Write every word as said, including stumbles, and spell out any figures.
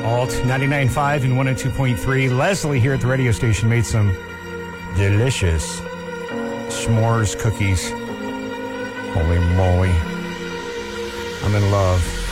Alt ninety-nine point five and one oh two point three. Leslie here at the radio station made some delicious s'mores cookies. Holy moly. I'm in love.